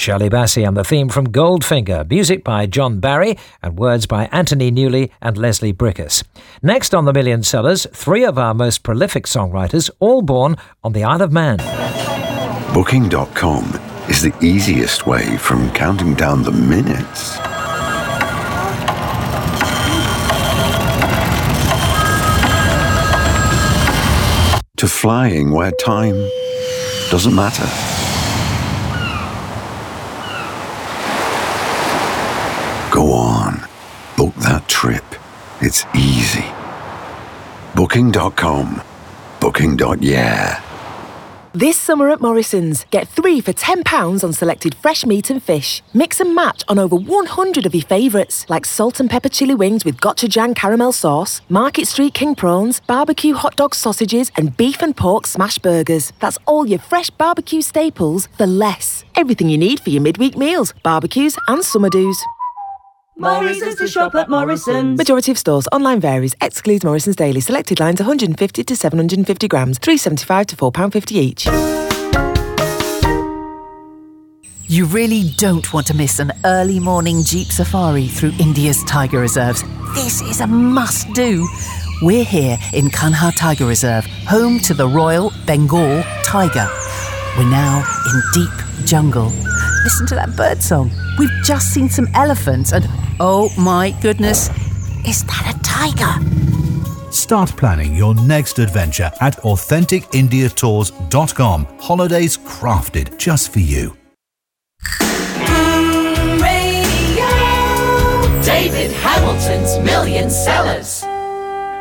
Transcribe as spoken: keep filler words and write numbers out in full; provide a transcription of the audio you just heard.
Shirley Bassey and the theme from Goldfinger, music by John Barry and words by Anthony Newley and Leslie Brickus. Next on the Million Sellers, three of our most prolific songwriters, all born on the Isle of Man. Booking dot com is the easiest way from counting down the minutes to flying where time doesn't matter. Go on, book that trip. It's easy. Booking dot com. Booking. Yeah. This summer at Morrison's, get three for ten pounds on selected fresh meat and fish. Mix and match on over one hundred of your favourites, like salt and pepper chili wings with gochujang caramel sauce, Market Street king prawns, barbecue hot dog sausages, and beef and pork smash burgers. That's all your fresh barbecue staples for less. Everything you need for your midweek meals, barbecues and summer do's. Morrison's to shop at Morrison's. Majority of stores. Online varies. Excludes Morrison's Daily. Selected lines one hundred fifty to seven hundred fifty grams. three pounds seventy-five to four pounds fifty each. You really don't want to miss an early morning Jeep safari through India's tiger reserves. This is a must-do. We're here in Kanha Tiger Reserve, home to the Royal Bengal tiger. We're now in deep jungle. Listen to that bird song. We've just seen some elephants and, oh my goodness, is that a tiger? Start planning your next adventure at authentic india tours dot com. Holidays crafted just for you. Radio. David Hamilton's Million Sellers.